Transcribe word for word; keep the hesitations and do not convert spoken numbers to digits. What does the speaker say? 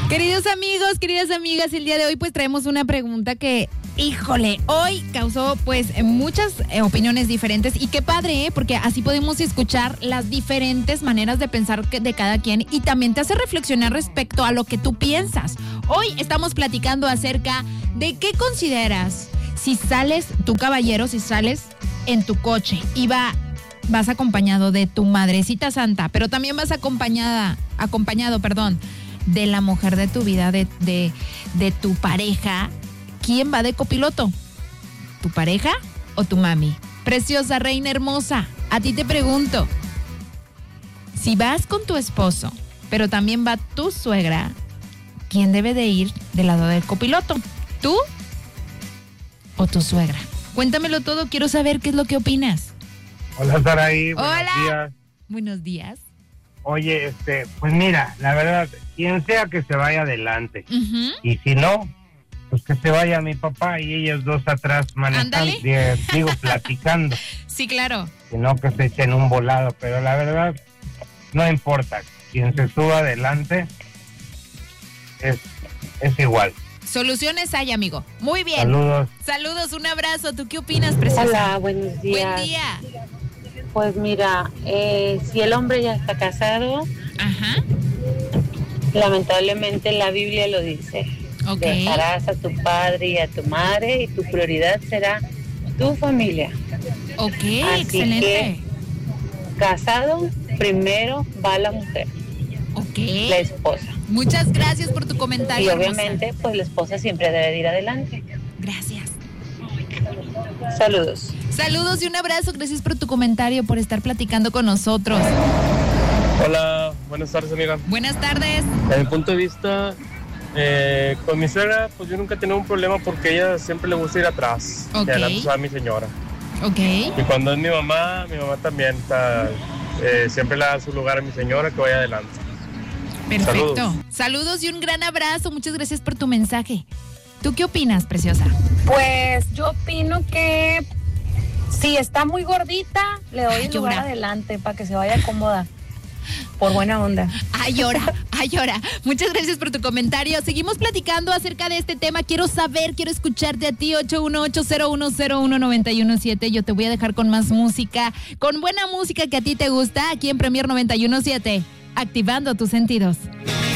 Queridos amigos, queridas amigas, el día de hoy pues traemos una pregunta que, híjole, hoy causó pues muchas eh, opiniones diferentes y qué padre, ¿eh? Porque así podemos escuchar las diferentes maneras de pensar que, de cada quien y también te hace reflexionar respecto a lo que tú piensas. Hoy estamos platicando acerca de qué consideras si sales, tú caballero, si sales en tu coche y va, vas acompañado de tu madrecita santa, pero también vas acompañada, acompañado, perdón, de la mujer de tu vida, de, de, de tu pareja. ¿Quién va de copiloto? ¿Tu pareja o tu mami? Preciosa, reina hermosa, a ti te pregunto, si vas con tu esposo, pero también va tu suegra, ¿quién debe de ir del lado del copiloto? ¿Tú o tu suegra? Cuéntamelo todo, quiero saber qué es lo que opinas. Hola, Saraí, buenos Hola. días. Buenos días. Oye, este, pues mira, la verdad, quien sea que se vaya adelante. Uh-huh. Y si no, pues que se vaya mi papá y ellos dos atrás manejando, Ándale. digo, platicando. Sí, claro. Si no, que se echen un volado, pero la verdad, no importa. Quien se suba adelante es, es igual. Soluciones hay, amigo. Muy bien. Saludos. Saludos, un abrazo. ¿Tú qué opinas, preciosa? Hola, buenos días. Buen día. Pues mira, eh, si el hombre ya está casado, Ajá. lamentablemente la Biblia lo dice. Ok. Dejarás a tu padre y a tu madre y tu prioridad será tu familia. Ok, Así excelente. que, casado, primero va la mujer, Ok. la esposa. Muchas gracias por tu comentario. Y hermosa. obviamente, pues la esposa siempre debe de ir adelante. Gracias. Saludos. Saludos y un abrazo. Gracias por tu comentario, por estar platicando con nosotros. Hola, buenas tardes, amiga. Buenas tardes. Desde mi punto de vista, eh, con mi suegra, pues yo nunca he tenido un problema porque ella siempre le gusta ir atrás. Ok. Y adelante va mi señora. Ok. Y cuando es mi mamá, mi mamá también está, eh, siempre le da su lugar a mi señora que vaya adelante. Perfecto. Saludos. Saludos y un gran abrazo. Muchas gracias por tu mensaje. ¿Tú qué opinas, preciosa? Pues yo opino que si está muy gordita, le doy Ay, el lugar llora. adelante para que se vaya cómoda. Por buena onda. Ay, llora, ay, llora. Muchas gracias por tu comentario. Seguimos platicando acerca de este tema. Quiero saber, quiero escucharte a ti, ocho uno ocho, cero uno cero uno, nueve uno siete. Yo te voy a dejar con más música, con buena música que a ti te gusta, aquí en Premier noventa y uno punto siete. Activando tus sentidos.